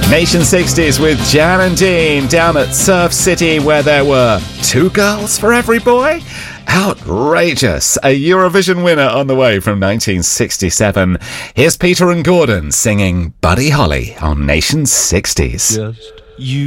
Nation 60s with Jan and Dean down at Surf City, where there were 2 girls for every boy. Outrageous. A Eurovision winner on the way from 1967. Here's Peter and Gordon singing Buddy Holly on Nation 60s. Just you.